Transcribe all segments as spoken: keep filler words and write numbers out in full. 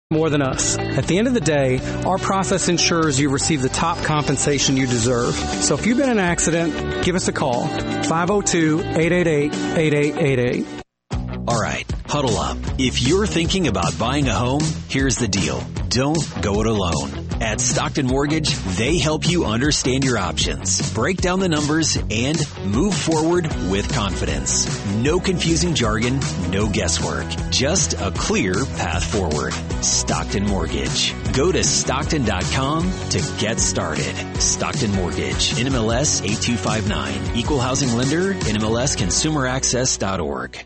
More than us. At the end of the day, our process ensures you receive the top compensation you deserve. So if you've been in an accident, give us a call. five oh two, eight eight eight, eight eight eight eight. All right, huddle up. If you're thinking about buying a home, here's the deal. Don't go it alone. At Stockton Mortgage, they help you understand your options, break down the numbers, and move forward with confidence. No confusing jargon, no guesswork. Just a clear path forward. Stockton Mortgage. Go to Stockton dot com to get started. Stockton Mortgage. N M L S eight two five nine. Equal housing lender. N M L S consumer access dot org.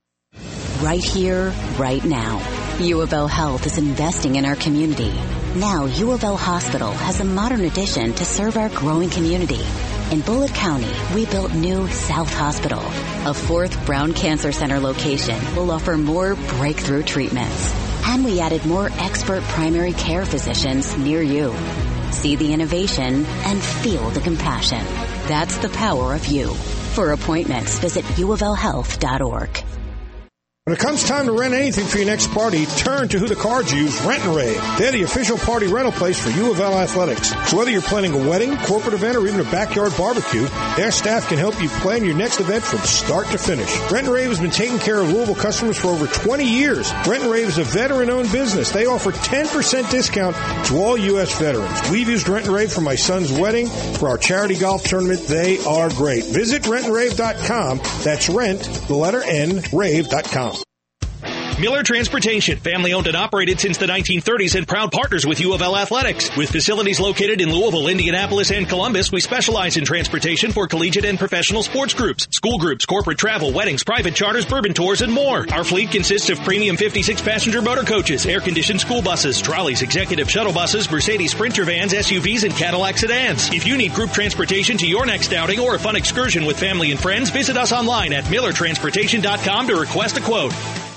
Right here, right now. U of L Health is investing in our community. Now, U of L Hospital has a modern addition to serve our growing community. In Bullitt County, we built new South Hospital. A fourth Brown Cancer Center location will offer more breakthrough treatments. And we added more expert primary care physicians near you. See the innovation and feel the compassion. That's the power of you. For appointments, visit u of l health dot org. When it comes time to rent anything for your next party, turn to who the Cards use, Rent and Rave. They're the official party rental place for U of L Athletics. So whether you're planning a wedding, corporate event, or even a backyard barbecue, their staff can help you plan your next event from start to finish. Rent and Rave has been taking care of Louisville customers for over twenty years. Rent and Rave is a veteran-owned business. They offer ten percent discount to all U S veterans. We've used Rent and Rave for my son's wedding, for our charity golf tournament. They are great. Visit rent and rave dot com. That's rent, the letter N, rave dot com. Miller Transportation, family owned and operated since the nineteen thirties and proud partners with U of L Athletics. With facilities located in Louisville, Indianapolis, and Columbus, we specialize in transportation for collegiate and professional sports groups, school groups, corporate travel, weddings, private charters, bourbon tours, and more. Our fleet consists of premium fifty-six passenger motor coaches, air-conditioned school buses, trolleys, executive shuttle buses, Mercedes Sprinter vans, S U Vs, and Cadillac sedans. If you need group transportation to your next outing or a fun excursion with family and friends, visit us online at miller transportation dot com to request a quote.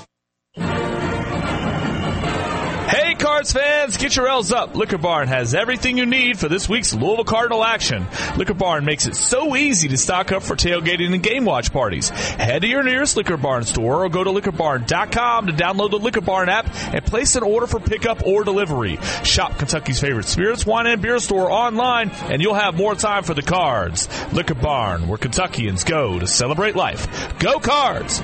Hey, Cards fans, get your L's up. Liquor Barn has everything you need for this week's Louisville Cardinal action. Liquor Barn makes it so easy to stock up for tailgating and game watch parties. Head to your nearest Liquor Barn store or go to liquor barn dot com to download the Liquor Barn app and place an order for pickup or delivery. Shop Kentucky's favorite spirits, wine, and beer store online, and you'll have more time for the Cards. Liquor Barn, where Kentuckians go to celebrate life. Go Cards!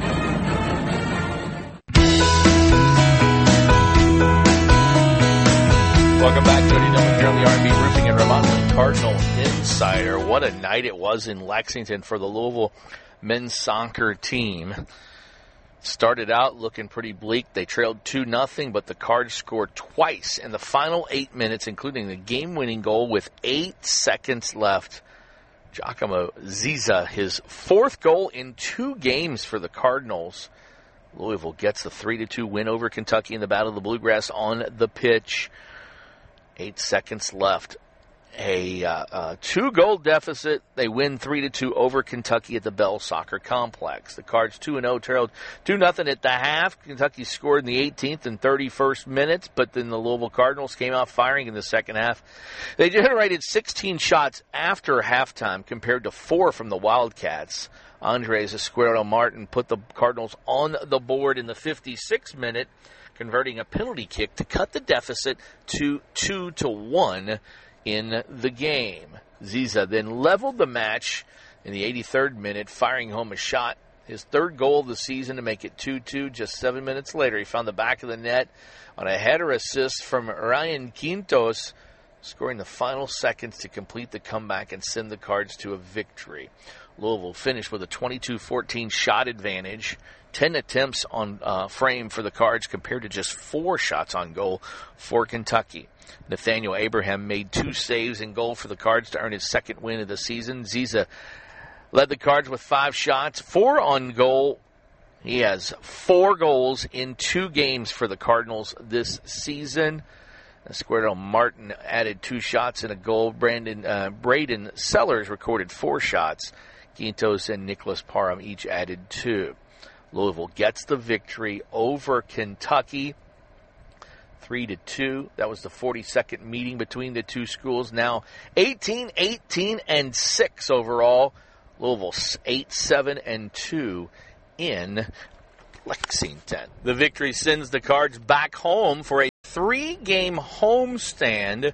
Welcome back to Eddie Dillon here on the R and B Roofing and Remodeling Cardinal Insider. What a night it was in Lexington for the Louisville men's soccer team. Started out looking pretty bleak. They trailed two nothing, but the Cards scored twice in the final eight minutes, including the game-winning goal with eight seconds left. Giacomo Ziza, his fourth goal in two games for the Cardinals. Louisville gets the three to two win over Kentucky in the Battle of the Bluegrass on the pitch. Eight seconds left. A uh, uh, two-goal deficit. They win three to two over Kentucky at the Bell Soccer Complex. The Cards two and oh trailed two nothing at the half. Kentucky scored in the eighteenth and thirty-first minutes, but then the Louisville Cardinals came out firing in the second half. They generated sixteen shots after halftime compared to four from the Wildcats. Andres Escuero Martin put the Cardinals on the board in the fifty-sixth minute, converting a penalty kick to cut the deficit to two to one in the game. Ziza then leveled the match in the eighty-third minute, firing home a shot, his third goal of the season to make it two two. Just seven minutes later, he found the back of the net on a header assist from Ryan Quintos, scoring the final seconds to complete the comeback and send the Cards to a victory. Louisville finished with a twenty-two fourteen shot advantage, ten attempts on uh, frame for the Cards compared to just four shots on goal for Kentucky. Nathaniel Abraham made two saves in goal for the Cards to earn his second win of the season. Ziza led the Cards with five shots, four on goal. He has four goals in two games for the Cardinals this season. Escuero Martin added two shots and a goal. Brandon uh, Braden Sellers recorded four shots. Quintos and Nicholas Parham each added two. Louisville gets the victory over Kentucky, three to two. That was the forty-second meeting between the two schools. Now eighteen, eighteen, and six overall. Louisville eight, seven, and two in Lexington. The victory sends the Cards back home for a three-game homestand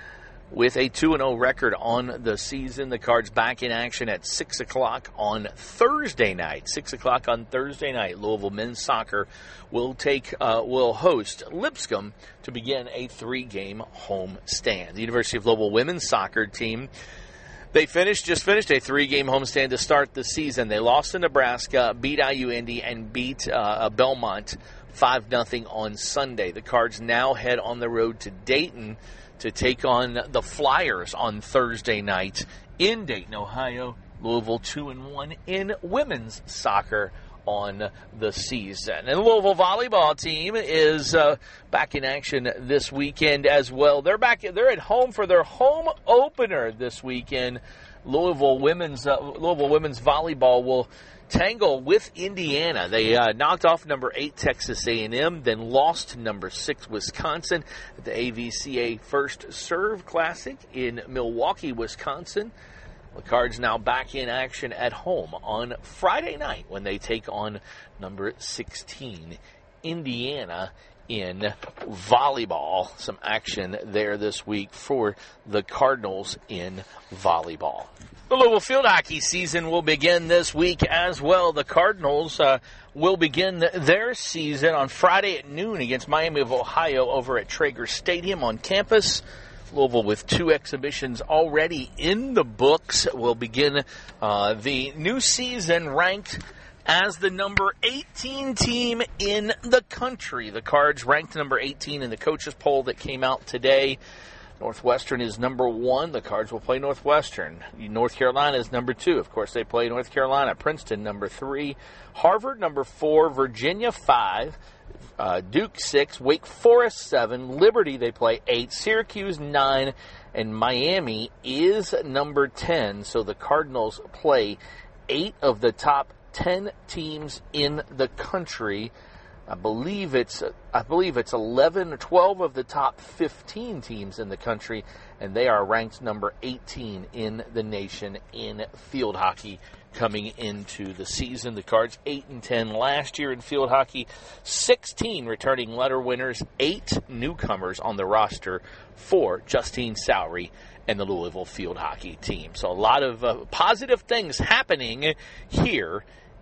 with a two and oh record on the season. The Cards back in action at six o'clock on Thursday night. six o'clock on Thursday night. Louisville men's soccer will take uh, will host Lipscomb to begin a three-game homestand. The University of Louisville women's soccer team, they finished just finished a three-game homestand to start the season. They lost to Nebraska, beat I U Indy, and beat uh, Belmont five nothing on Sunday. The Cards now head on the road to Dayton to take on the Flyers on Thursday night in Dayton, Ohio. Louisville two and one in women's soccer on the season. And the Louisville volleyball team is uh, back in action this weekend as well. They're back. They're at home for their home opener this weekend. Louisville women's uh, Louisville women's volleyball will tangle with Indiana. They uh, knocked off number eight Texas A and M, then lost to number six Wisconsin at the A V C A First Serve Classic in Milwaukee, Wisconsin. The Cards now back in action at home on Friday night when they take on number sixteen Indiana in volleyball. Some action there this week for the Cardinals in volleyball. The Louisville field hockey season will begin this week as well. The Cardinals uh, will begin their season on Friday at noon against Miami of Ohio over at Traeger Stadium on campus. Louisville, with two exhibitions already in the books, will begin uh, the new season ranked as the number eighteen team in the country. The Cards ranked number eighteen in the coaches poll that came out today. Northwestern is number one. The Cards will play Northwestern. North Carolina is number two. Of course, they play North Carolina. Princeton, number three. Harvard, number four. Virginia, five. Uh, Duke, six. Wake Forest, seven. Liberty, they play eight. Syracuse, nine. And Miami is number ten. So the Cardinals play eight of the top ten teams in the country. I believe it's I believe it's eleven or twelve of the top fifteen teams in the country, and they are ranked number eighteen in the nation in field hockey coming into the season. The Cards eight and ten last year in field hockey, sixteen returning letter winners, eight newcomers on the roster for Justine Sowry and the Louisville field hockey team. So a lot of uh, positive things happening here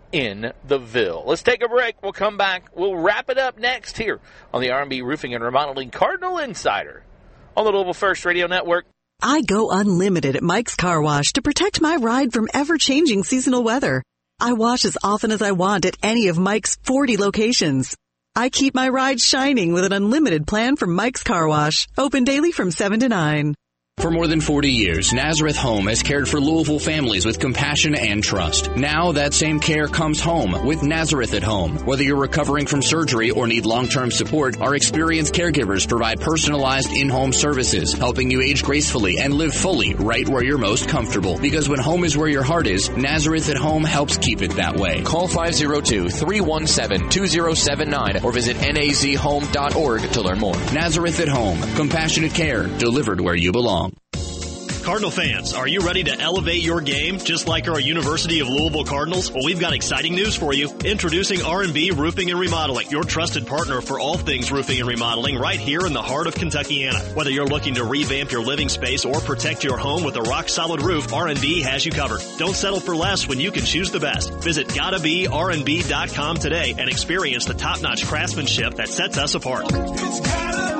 in the Ville. Let's take a break. We'll come back. We'll wrap it up next here on the R and B Roofing and Remodeling Cardinal Insider on the Louisville First Radio Network. I go unlimited at Mike's Car Wash to protect my ride from ever-changing seasonal weather. I wash as often as I want at any of Mike's forty locations. I keep my ride shining with an unlimited plan from Mike's Car Wash, open daily from seven to nine. For more than forty years, Nazareth Home has cared for Louisville families with compassion and trust. Now that same care comes home with Nazareth at Home. Whether you're recovering from surgery or need long-term support, our experienced caregivers provide personalized in-home services, helping you age gracefully and live fully right where you're most comfortable. Because when home is where your heart is, Nazareth at Home helps keep it that way. Call five oh two, three one seven, two oh seven nine or visit N A Z home dot org to learn more. Nazareth at Home. Compassionate care delivered where you belong. Cardinal fans, are you ready to elevate your game just like our University of Louisville Cardinals? Well, we've got exciting news for you. Introducing R and B Roofing and Remodeling, your trusted partner for all things roofing and remodeling right here in the heart of Kentuckiana. Whether you're looking to revamp your living space or protect your home with a rock-solid roof, R and B has you covered. Don't settle for less when you can choose the best. Visit gotta be R and B dot com today and experience the top-notch craftsmanship that sets us apart. It's gotta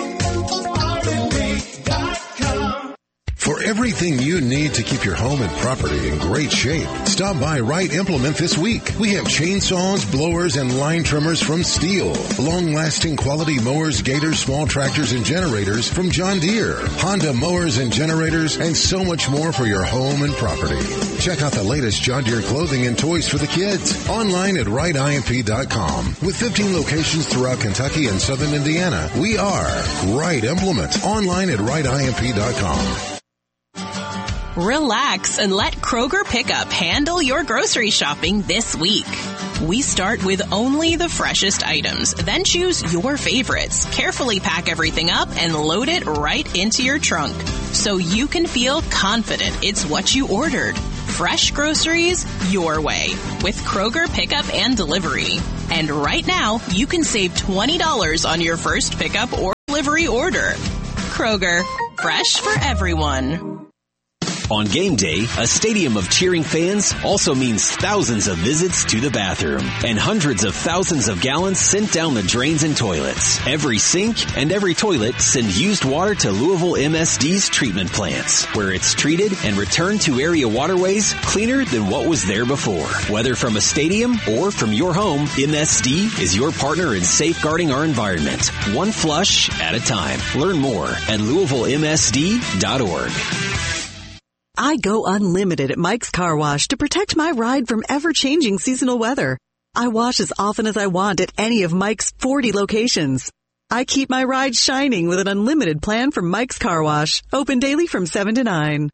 be R and B dot com. For everything you need to keep your home and property in great shape, stop by Wright Implement this week. We have chainsaws, blowers, and line trimmers from Steel, long-lasting quality mowers, gators, small tractors, and generators from John Deere, Honda mowers and generators, and so much more for your home and property. Check out the latest John Deere clothing and toys for the kids online at Wright I M P dot com. With fifteen locations throughout Kentucky and southern Indiana, we are Wright Implement online at Wright I M P dot com. Relax and let Kroger Pickup handle your grocery shopping this week. We start with only the freshest items, then choose your favorites, carefully pack everything up, and load it right into your trunk so you can feel confident it's what you ordered. Fresh groceries your way with Kroger Pickup and Delivery. And right now, you can save twenty dollars on your first pickup or delivery order. Kroger, fresh for everyone. On game day, a stadium of cheering fans also means thousands of visits to the bathroom and hundreds of thousands of gallons sent down the drains and toilets. Every sink and every toilet send used water to Louisville M S D's treatment plants, where it's treated and returned to area waterways cleaner than what was there before. Whether from a stadium or from your home, M S D is your partner in safeguarding our environment, one flush at a time. Learn more at Louisville M S D dot org. I go unlimited at Mike's Car Wash to protect my ride from ever-changing seasonal weather. I wash as often as I want at any of Mike's forty locations. I keep my ride shining with an unlimited plan from Mike's Car Wash, open daily from seven to nine.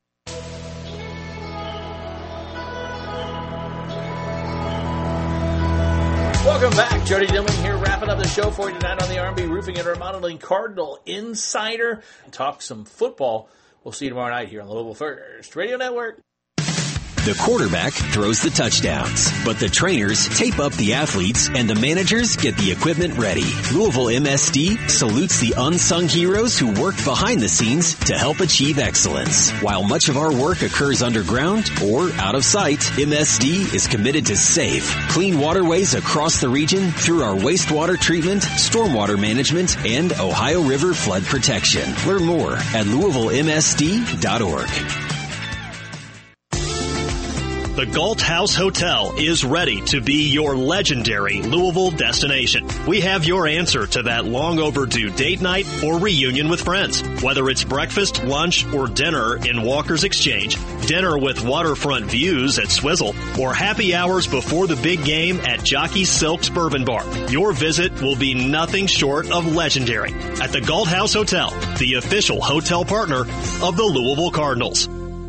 Welcome back. Jody Dillon here, wrapping up the show for you tonight on the R and B Roofing and Remodeling Cardinal Insider. Talk some football. We'll see you tomorrow night here on the Louisville First Radio Network. The quarterback throws the touchdowns, but the trainers tape up the athletes and the managers get the equipment ready. Louisville M S D salutes the unsung heroes who work behind the scenes to help achieve excellence. While much of our work occurs underground or out of sight, M S D is committed to safe, clean waterways across the region through our wastewater treatment, stormwater management, and Ohio River flood protection. Learn more at Louisville M S D dot org. The Galt House Hotel is ready to be your legendary Louisville destination. We have your answer to that long overdue date night or reunion with friends. Whether it's breakfast, lunch, or dinner in Walker's Exchange, dinner with waterfront views at Swizzle, or happy hours before the big game at Jockey Silk's Bourbon Bar, your visit will be nothing short of legendary at the Galt House Hotel, the official hotel partner of the Louisville Cardinals.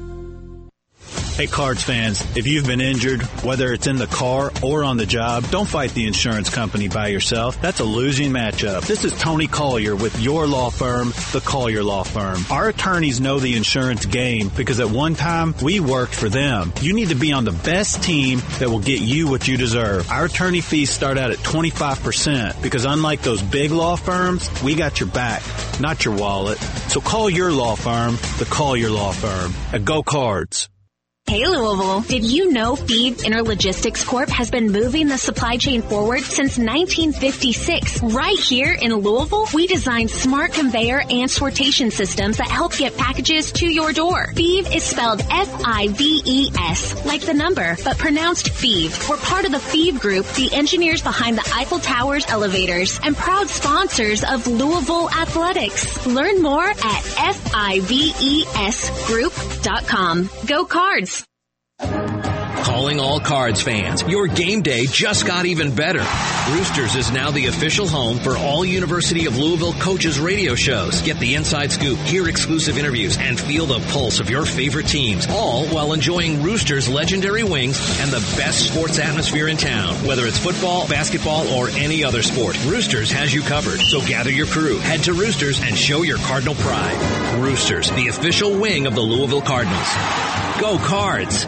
Hey, Cards fans, if you've been injured, whether it's in the car or on the job, don't fight the insurance company by yourself. That's a losing matchup. This is Tony Collier with your law firm, the Collier Law Firm. Our attorneys know the insurance game because at one time, we worked for them. You need to be on the best team that will get you what you deserve. Our attorney fees start out at twenty-five percent because unlike those big law firms, we got your back, not your wallet. So call your law firm, the Collier Law Firm, at Go Cards. Hey Louisville, did you know Phoebe Interlogistics Corp has been moving the supply chain forward since nineteen fifty-six? Right here in Louisville, we designed smart conveyor and sortation systems that help get packages to your door. Phoebe is spelled F I V E S, like the number, but pronounced Phoebe. We're part of the Phoebe Group, the engineers behind the Eiffel Tower's elevators, and proud sponsors of Louisville Athletics. Learn more at F I V E S group dot com. Go Cards! Calling all Cards fans. Your game day just got even better. Roosters is now the official home for all University of Louisville coaches radio shows. Get the inside scoop, hear exclusive interviews, and feel the pulse of your favorite teams, all while enjoying Roosters' legendary wings and the best sports atmosphere in town. Whether it's football, basketball, or any other sport, Roosters has you covered. So gather your crew, head to Roosters, and show your Cardinal pride. Roosters, the official wing of the Louisville Cardinals. Go Cards!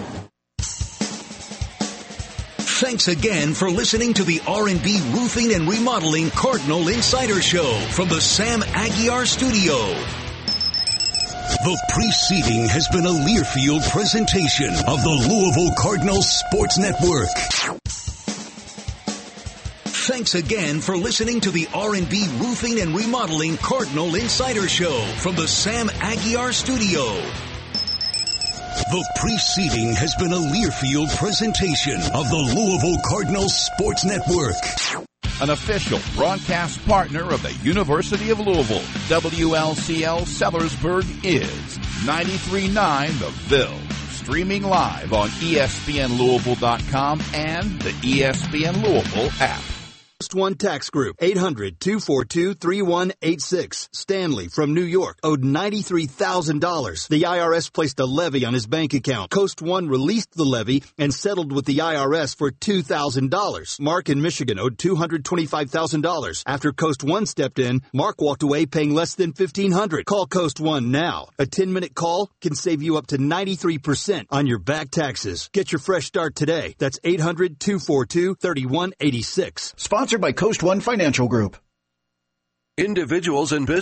Thanks again for listening to the R and B Roofing and Remodeling Cardinal Insider Show from the Sam Aguiar Studio. The preceding has been a Learfield presentation of the Louisville Cardinals Sports Network. Thanks again for listening to the R and B Roofing and Remodeling Cardinal Insider Show from the Sam Aguiar Studio. The preceding has been a Learfield presentation of the Louisville Cardinals Sports Network. An official broadcast partner of the University of Louisville, W L C L Sellersburg is ninety-three point nine The Ville. Streaming live on E S P N Louisville dot com and the E S P N Louisville app. Post One Tax Group, eight hundred, two four two, three one eight six. Stanley from New York owed ninety-three thousand dollars. The I R S placed a levy on his bank account. Coast One released the levy and settled with the I R S for two thousand dollars. Mark in Michigan owed two hundred twenty-five thousand dollars. After Coast One stepped in, Mark walked away paying less than fifteen hundred dollars. Call Coast One now. A ten-minute call can save you up to ninety-three percent on your back taxes. Get your fresh start today. That's eight hundred, two four two, three one eight six. Sponsored by Coast One Financial Group. Individuals and businesses